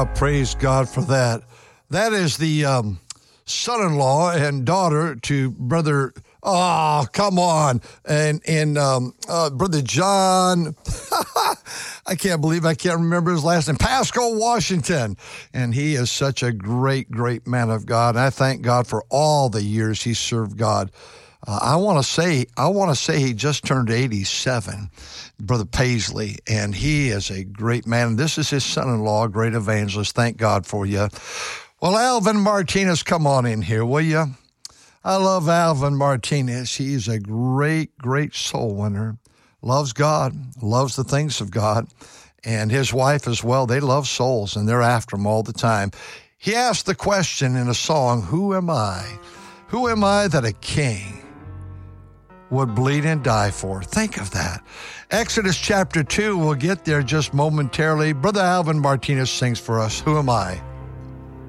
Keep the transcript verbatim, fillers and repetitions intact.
Praise God for that. That is the um, son-in-law and daughter to Brother, oh, come on, and, and um, uh, Brother John, I can't believe I can't remember his last name, Pascal Washington, and he is such a great, great man of God, and I thank God for all the years he served God. Uh, I want to say, I want to say he just turned eighty-seven, Brother Paisley, and he is a great man. This is his son-in-law, a great evangelist. Thank God for you. Well, Alvin Martinez, come on in here, will you? I love Alvin Martinez. He's a great, great soul winner. Loves God, loves the things of God, and his wife as well. They love souls, and they're after them all the time. He asked the question in a song, who am I? Who am I that a king would bleed and die for? Think of that. Exodus chapter two, we'll get there just momentarily. Brother Alvin Martinez sings for us, Who Am I?